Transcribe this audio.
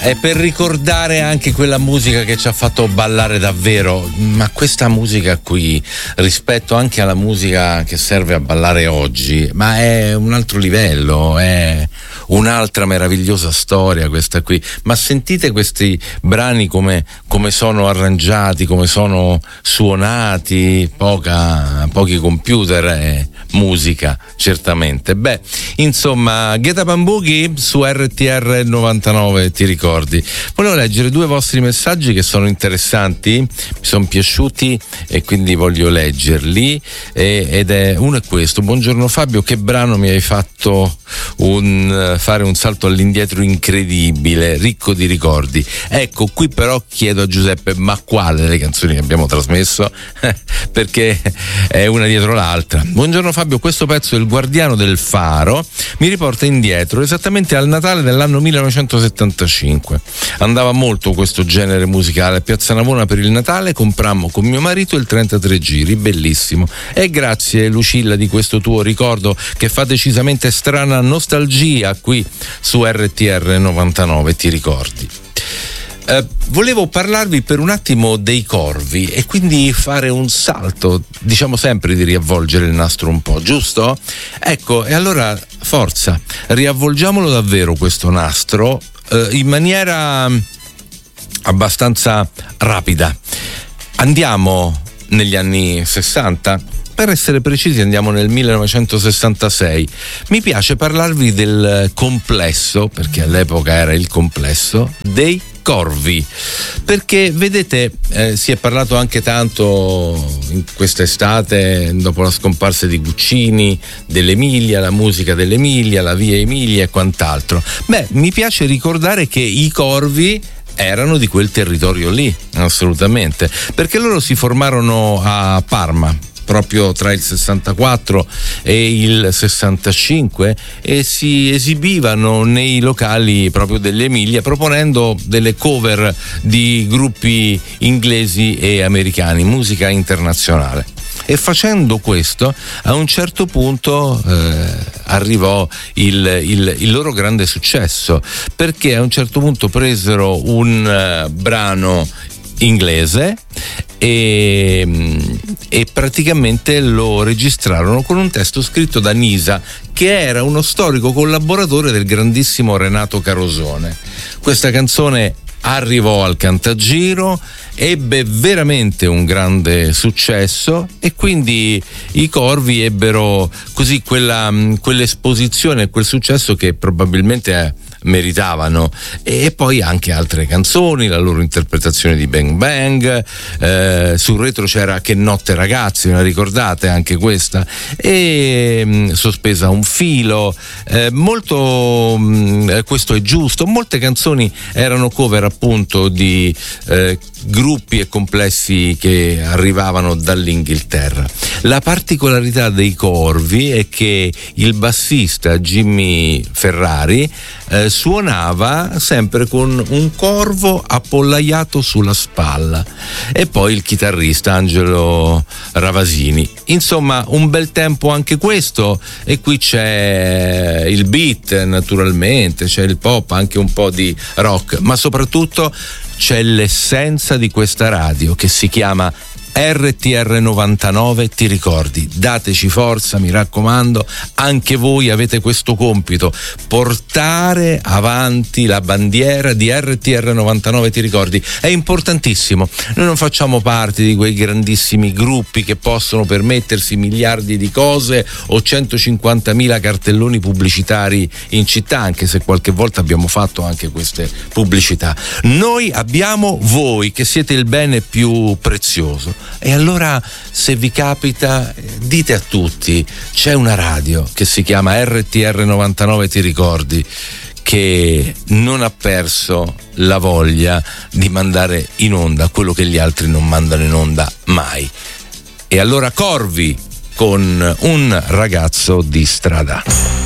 è per ricordare anche quella musica che ci ha fatto ballare davvero, ma questa musica qui, rispetto anche alla musica che serve a ballare oggi, ma è un altro livello, è un'altra meravigliosa storia questa qui. Ma sentite questi brani come sono arrangiati, come sono suonati, pochi computer e musica, certamente. Beh, insomma, Get Up and Boogie su RTR 99, ti ricordi? Volevo leggere due vostri messaggi che sono interessanti, mi sono piaciuti e quindi voglio leggerli, uno è questo: buongiorno Fabio, che brano mi hai fatto fare un salto all'indietro incredibile, ricco di ricordi. Ecco, qui però chiedo a Giuseppe, ma quale delle canzoni che abbiamo trasmesso? Perché è una dietro l'altra. Buongiorno Fabio, questo pezzo, Il Guardiano del Faro, mi riporta indietro esattamente al Natale dell'anno 1975. Andava molto questo genere musicale. A Piazza Navona per il Natale comprammo con mio marito il 33 giri, bellissimo. E grazie Lucilla di questo tuo ricordo che fa decisamente strana nostalgia qui su RTR 99, ti ricordi? Volevo parlarvi per un attimo dei corvi e quindi fare un salto, diciamo sempre di riavvolgere il nastro un po', giusto? Ecco, e allora forza, riavvolgiamolo davvero questo nastro in maniera abbastanza rapida. Andiamo negli anni 60. Per essere precisi andiamo nel 1966. Mi piace parlarvi del complesso, perché all'epoca era il complesso, dei Corvi, perché vedete si è parlato anche tanto in quest'estate, dopo la scomparsa di Guccini, dell'Emilia, la musica dell'Emilia, la via Emilia e quant'altro. Beh, mi piace ricordare che i Corvi erano di quel territorio lì, assolutamente, perché loro si formarono a Parma proprio tra il 64 e il 65 e si esibivano nei locali proprio dell'Emilia proponendo delle cover di gruppi inglesi e americani, musica internazionale. E facendo questo, a un certo punto arrivò il loro grande successo, perché a un certo punto presero un brano inglese e praticamente lo registrarono con un testo scritto da Nisa, che era uno storico collaboratore del grandissimo Renato Carosone. Questa canzone arrivò al Cantagiro, ebbe veramente un grande successo e quindi i Corvi ebbero così quell'esposizione e quel successo che probabilmente meritavano, e poi anche altre canzoni, la loro interpretazione di Bang Bang, sul retro c'era Che notte ragazzi, la ricordate anche questa, e Sospesa un filo, molto questo è giusto, molte canzoni erano cover appunto di gruppi e complessi che arrivavano dall'Inghilterra. La particolarità dei Corvi è che il bassista Jimmy Ferrari suonava sempre con un corvo appollaiato sulla spalla, e poi il chitarrista Angelo Ravasini. Insomma, un bel tempo anche questo, e qui c'è il beat naturalmente, c'è il pop, anche un po' di rock, ma soprattutto c'è l'essenza di questa radio che si chiama RTR 99, ti ricordi? Dateci forza, mi raccomando, anche voi avete questo compito, portare avanti la bandiera di RTR 99, ti ricordi? È importantissimo. Noi non facciamo parte di quei grandissimi gruppi che possono permettersi miliardi di cose o 150.000 cartelloni pubblicitari in città, anche se qualche volta abbiamo fatto anche queste pubblicità. Noi abbiamo voi, che siete il bene più prezioso. E allora, se vi capita, dite a tutti, c'è una radio che si chiama RTR 99, ti ricordi, che non ha perso la voglia di mandare in onda quello che gli altri non mandano in onda mai. E allora Corvi con Un ragazzo di strada.